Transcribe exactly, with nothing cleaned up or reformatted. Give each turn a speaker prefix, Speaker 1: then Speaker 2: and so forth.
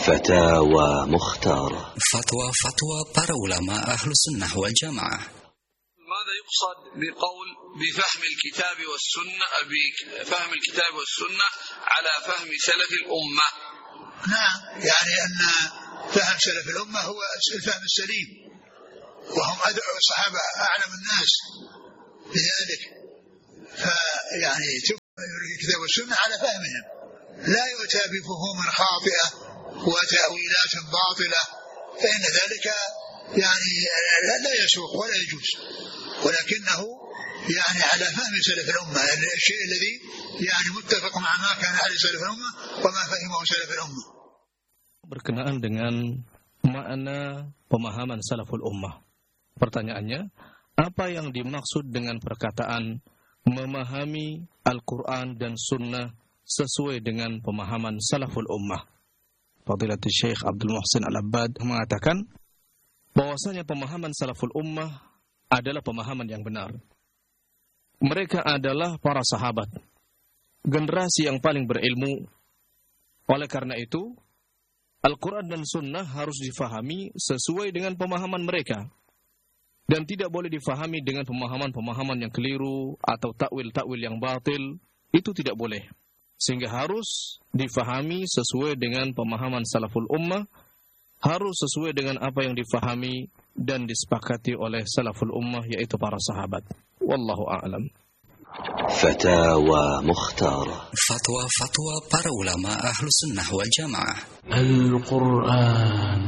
Speaker 1: فتاوى مختارة.
Speaker 2: فتوى فتوى para ulama ahlus sunnah wal jamaah.
Speaker 3: ماذا يقصد بقول بفهم الكتاب والسنة بفهم الكتاب والسنة على فهم سلف الأمة؟
Speaker 4: نعم، يعني أن فهم سلف الأمة هو الفهم السليم، وهم أدعو الصحابة أعلم الناس بذلك، فيعني تفهم الكتاب والسنة على فهمهم، لا يؤتى بفهوم خاطئة وتأويلات باطلة، فإن ذلك يعني لا يسوق ولا يجوز، ولكنه يعني على فهم سلف الأمة، الشيء الذي يعني متفق مع ما كان عليه سلف الأمة وما فهمه سلف الأمة.
Speaker 5: Berkenaan dengan makna pemahaman salaful ummah. Pertanyaannya, apa yang dimaksud dengan perkataan memahami Al-Quran dan Sunnah sesuai dengan pemahaman salaful ummah? Fadilatul Syekh Abdul Muhsin Al-Abbad mengatakan bahwasanya pemahaman salaful ummah adalah pemahaman yang benar. Mereka adalah para sahabat, generasi yang paling berilmu. Oleh karena itu, Al-Quran dan Sunnah harus difahami sesuai dengan pemahaman mereka, dan tidak boleh difahami dengan pemahaman-pemahaman yang keliru atau takwil-takwil yang batil. Itu tidak boleh. Sehingga harus difahami sesuai dengan pemahaman salaful ummah, harus sesuai dengan apa yang difahami dan disepakati oleh salaful ummah, yaitu para sahabat. Wallahu a'lam.
Speaker 1: فتاوى مختارة.
Speaker 2: Fatwa-fatwa para ulama ahlus sunnah wal jamaah.
Speaker 6: Al-Quran